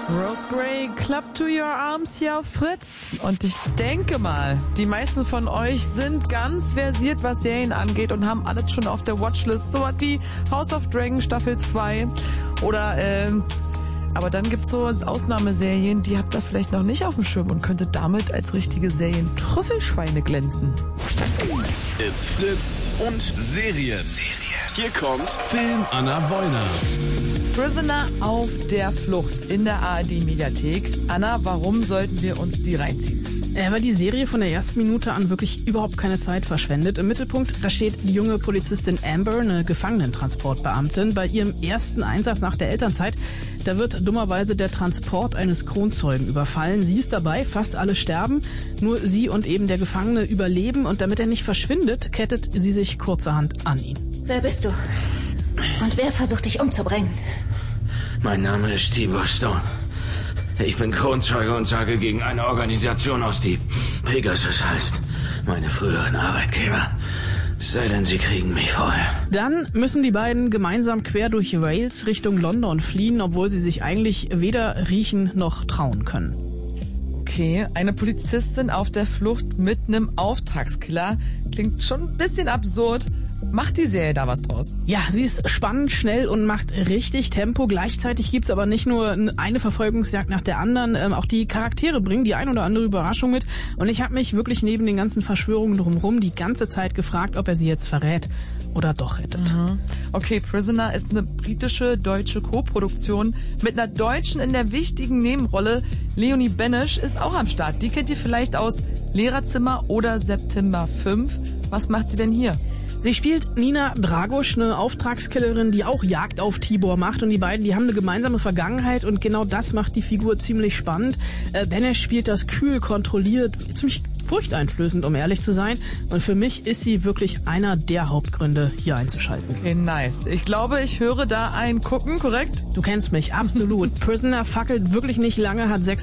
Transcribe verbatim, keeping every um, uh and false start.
Rose Gray, Club to Your Arms hier auf Fritz. Und ich denke mal, die meisten von euch sind ganz versiert, was Serien angeht und haben alles schon auf der Watchlist. So was wie House of Dragon Staffel zwei oder, ähm, aber dann gibt's so Ausnahmeserien, die habt ihr vielleicht noch nicht auf dem Schirm und könntet damit als richtige Serien-Trüffelschweine glänzen. It's Fritz und Serien. Hier kommt Film Anna Wollner. Prisoner auf der Flucht in der A R D-Mediathek. Anna, warum sollten wir uns die reinziehen? Äh, weil die Serie von der ersten Minute an wirklich überhaupt keine Zeit verschwendet. Im Mittelpunkt, da steht die junge Polizistin Amber, eine Gefangenentransportbeamtin. Bei ihrem ersten Einsatz nach der Elternzeit, da wird dummerweise der Transport eines Kronzeugen überfallen. Sie ist dabei, fast alle sterben. Nur sie und eben der Gefangene überleben. Und damit er nicht verschwindet, kettet sie sich kurzerhand an ihn. Wer bist du? Und wer versucht dich umzubringen? Mein Name ist Tibor Stone. Ich bin Kronzeuge und sage gegen eine Organisation aus, die Pegasus heißt. Meine früheren Arbeitgeber. Sei denn, sie kriegen mich vorher. Dann müssen die beiden gemeinsam quer durch Wales Richtung London fliehen, obwohl sie sich eigentlich weder riechen noch trauen können. Okay, eine Polizistin auf der Flucht mit einem Auftragskiller. Klingt schon ein bisschen absurd. Macht die Serie da was draus? Ja, sie ist spannend, schnell und macht richtig Tempo. Gleichzeitig gibt's aber nicht nur eine Verfolgungsjagd nach der anderen. Ähm, auch die Charaktere bringen die ein oder andere Überraschung mit. Und ich habe mich wirklich neben den ganzen Verschwörungen drumherum die ganze Zeit gefragt, ob er sie jetzt verrät oder doch rettet. Mhm. Okay, Prisoner ist eine britische, deutsche Co-Produktion mit einer Deutschen in der wichtigen Nebenrolle. Leonie Benesch ist auch am Start. Die kennt ihr vielleicht aus Lehrerzimmer oder September fünf. Was macht sie denn hier? Sie spielt Nina Dragosch, eine Auftragskillerin, die auch Jagd auf Tibor macht. Und die beiden, die haben eine gemeinsame Vergangenheit und genau das macht die Figur ziemlich spannend. Äh, Benesch spielt das kühl, kontrolliert, ziemlich furchteinflößend, um ehrlich zu sein. Und für mich ist sie wirklich einer der Hauptgründe, hier einzuschalten. Okay, nice. Ich glaube, ich höre da ein Gucken, korrekt? Du kennst mich, absolut. Prisoner fackelt wirklich nicht lange, hat sechs